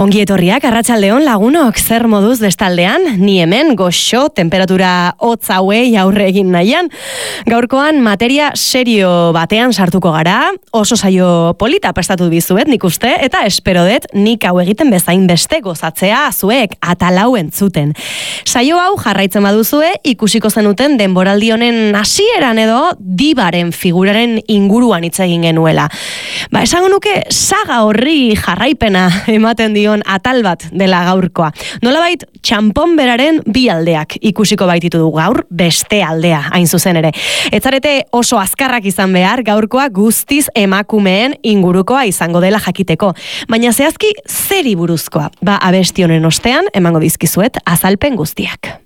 Ongi etorriak, arratsaldeon lagunok, zer moduz bestaldean, ni hemen goxo, temperatura hotz hauei aurre egin nahian. Gaurkoan materia serio batean sartuko gara, oso saio polita prestatu dizuet nik uste, eta espero dut nik hau egiten bezain beste gozatzea zuek atalau entzuten. Saio hau jarraitzen baduzue, ikusiko zenuten denboraldi honen hasieran edo dibaren figuraren inguruan hitz egin genuela. Esango nuke saga horri jarraipena ematen dion atal bat dela gaurkoa. Nolabait txanpon beraren bi aldeak ikusiko baititu du gaur, beste aldea hain zuzen ere. Etzarete oso azkarrak izan behar, gaurkoa guztiz emakumeen ingurukoa izango dela jakiteko. Baina zehazki zeri buruzkoa? Abesti honen ostean emango dizkizuet azalpen guztiak.